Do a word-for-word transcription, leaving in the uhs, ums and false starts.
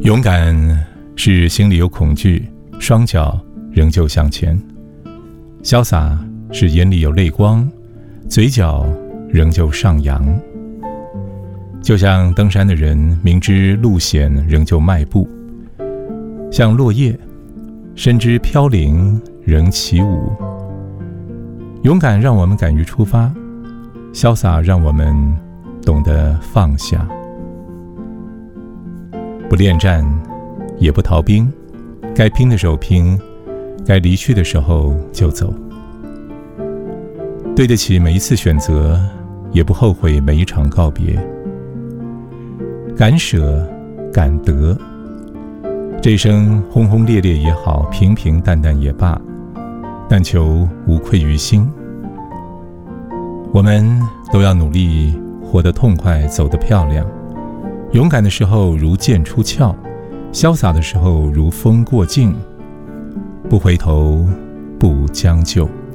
勇敢是心里有恐惧，双脚仍旧向前；潇洒是眼里有泪光，嘴角仍旧上扬。就像登山的人明知路险仍旧迈步，像落叶深知飘零仍起舞。勇敢让我们敢于出发，潇洒让我们懂得放下。不恋战，也不逃兵，该拼的时候拼，该离去的时候就走。对得起每一次选择，也不后悔每一场告别。敢舍，敢得，这一生轰轰烈烈也好，平平淡淡也罢，但求无愧于心。我们都要努力活得痛快，走得漂亮。勇敢的时候如剑出鞘，潇洒的时候如风过境，不回头，不将就。